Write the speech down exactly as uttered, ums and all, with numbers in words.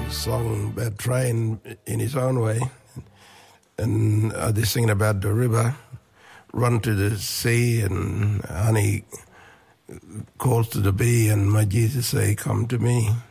song about train in his own way. And uh, they're singing about the river, run to the sea, and honey calls to the bee, and my Jesus say, come to me.